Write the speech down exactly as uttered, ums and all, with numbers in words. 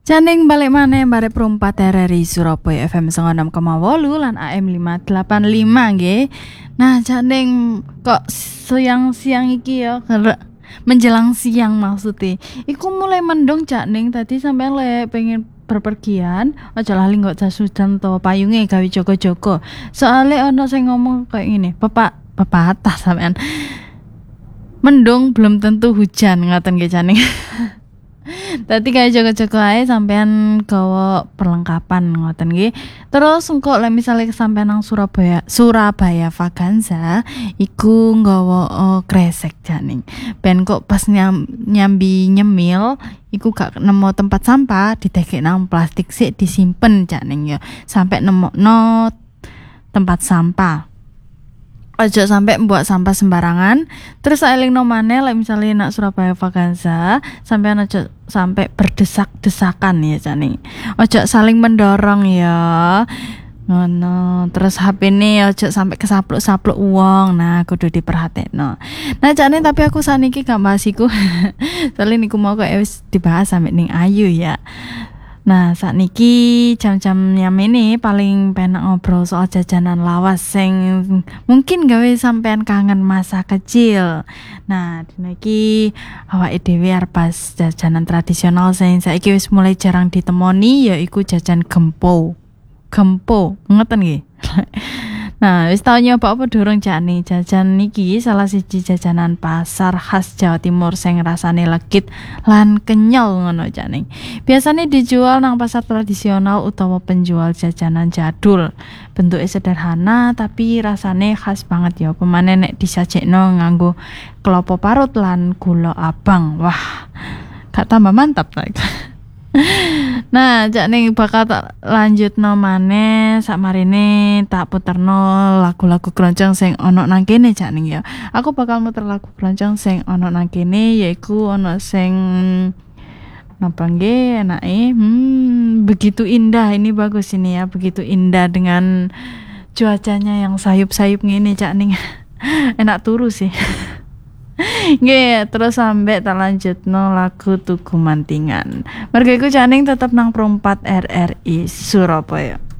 Janing balik maneh bare perempat R R I Surabaya F M enam koma delapan lan A M lima delapan lima nggih. Nah, janing kok siang-siang iki ya menjelang siang maksudnya. Iku mulai mendung janing tadi sampai le pengen berpergian, aja lali kok jas hujan to payunge gawe joko-joko. Soale ono sing ngomong kayak ngene, Bapak pepatah sampean. Mendung belum tentu hujan ngaten nggih janing. Tadi kayak joko-joko ae sampean gawa perlengkapan ngoten nggih. Terus engko lek misale sampean nang Surabaya, Surabaya Vaganza iku nggawa uh, kresek janing. Ben kok pas nyam, nyambi nyemil iku gak nemu tempat sampah, ditekek nang plastik sik disimpen janing ya. Sampai nemokno tempat sampah. Aja sampai buat sampah sembarangan. Terus eling no maneh lek misale nak Surabaya Vaganza sampean aja sampai berdesak-desakan ya jane. Aja saling mendorong ya. Ngono. Terus H P ne aja sampai kesapluk-sapluk uang. Nah, kudu diperhatekno. Nah, jane tapi aku saniki gak bahas iku. Soale niku mau kok wis dibahas sampe ning Ayu ya. Nah, saat niki jam-jam yang ini paling penak ngobrol soal jajanan lawas sing mungkin gawe sampean kangen masa kecil. Nah, niki awake dhewe arep pas jajanan tradisional sing saiki wis mulai jarang ditemoni yaiku jajan gempo. Gempo, ngeten nggih. Nah, wis tau nyoba apa durung jane jajan niki salah siji jajanan pasar khas Jawa Timur sing rasane legit lan kenyal ngono jane. Biasanya dijual nang pasar tradisional utawa penjual jajanan jadul. Bentuke sederhana tapi rasane khas banget ya. Pemane nek disajekno nganggo kelapa parut lan gula abang. Wah, gak tambah mantap ta. Nah, jak ning bakal tak lanjutno maneh sakmarine tak puterno lagu-lagu keroncong sing ana nang kene jak ning ya. Aku bakal muter lagu keroncong sing ana nang kene yaiku ana sing napa nggih enake hmm begitu indah. Ini bagus ini ya, begitu indah dengan cuacanya yang sayup-sayup ngene jak ning. Enak turu sih. Nggih, terus sampe tak lanjutno lagu Tugu Mantingan. Mergo iku janing tetep nang perempat R R I Surabaya.